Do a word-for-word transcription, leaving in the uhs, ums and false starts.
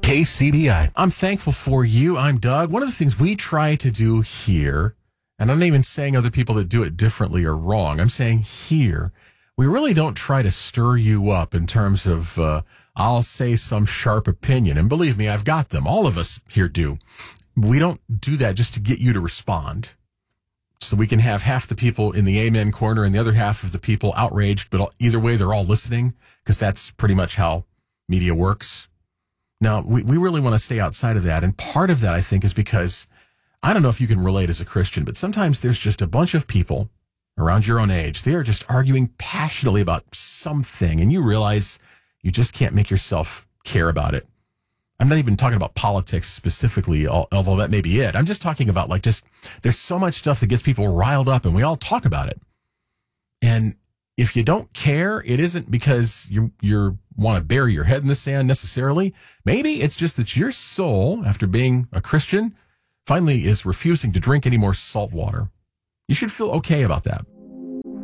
K C B I. I'm thankful for you. I'm Doug. One of the things we try to do here, and I'm not even saying other people that do it differently are wrong. I'm saying here, we really don't try to stir you up in terms of, uh, I'll say some sharp opinion. And believe me, I've got them. All of us here do. We don't do that just to get you to respond. So we can have half the people in the amen corner and the other half of the people outraged, but either way, they're all listening, because that's pretty much how media works. Now, we, we really want to stay outside of that. And part of that, I think, is because I don't know if you can relate as a Christian, but sometimes there's just a bunch of people around your own age. They are just arguing passionately about something, and you realize you just can't make yourself care about it. I'm not even talking about politics specifically, although that may be it. I'm just talking about, like, just there's so much stuff that gets people riled up, and we all talk about it. And if you don't care, it isn't because you you want to bury your head in the sand necessarily. Maybe it's just that your soul, after being a Christian, finally is refusing to drink any more salt water. You should feel okay about that.